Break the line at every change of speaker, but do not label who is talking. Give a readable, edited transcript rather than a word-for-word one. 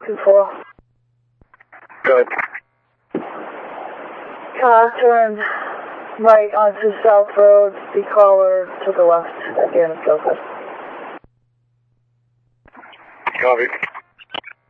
2-4.
Good.
Car turned right onto South Road. The caller to the left. Again, it's okay.
Copy.